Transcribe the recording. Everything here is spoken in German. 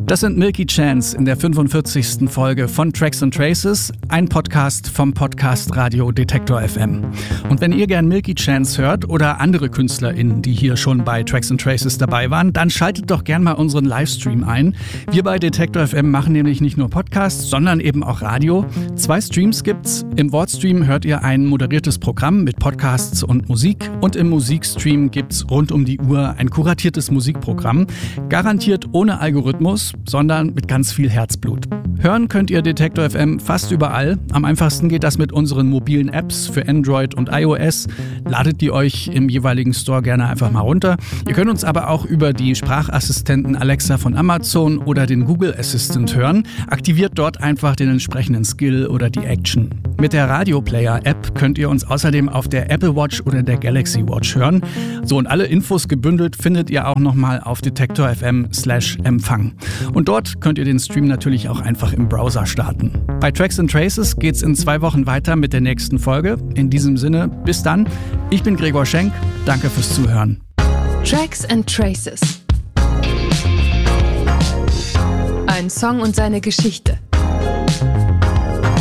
Das sind Milky Chance in der 45. Folge von Tracks and Traces, ein Podcast vom Podcast Radio Detektor FM. Und wenn ihr gern Milky Chance hört oder andere KünstlerInnen, die hier schon bei Tracks and Traces dabei waren, dann schaltet doch gern mal unseren Livestream ein. Wir bei Detektor FM machen nämlich nicht nur Podcasts, sondern eben auch Radio. 2 Streams gibt's. Im Wortstream hört ihr ein moderiertes Programm mit Podcasts und Musik. Und im Musikstream gibt's rund um die Uhr ein kuratiertes Musikprogramm. Garantiert ohne Algorithmus, sondern mit ganz viel Herzblut. Hören könnt ihr Detektor FM fast überall. Am einfachsten geht das mit unseren mobilen Apps für Android und iOS. Ladet die euch im jeweiligen Store gerne einfach mal runter. Ihr könnt uns aber auch über die Sprachassistenten Alexa von Amazon oder den Google Assistant hören. Aktiviert dort einfach den entsprechenden Skill oder die Action. Mit der Radio Player App könnt ihr uns außerdem auf der Apple Watch oder der Galaxy Watch hören. So, und alle Infos gebündelt findet ihr auch nochmal auf Detektor FM/Empfang. Und dort könnt ihr den Stream natürlich auch einfach im Browser starten. Bei Tracks and Traces geht's in 2 Wochen weiter mit der nächsten Folge. In diesem Sinne, bis dann. Ich bin Gregor Schenk. Danke fürs Zuhören. Tracks and Traces. Ein Song und seine Geschichte.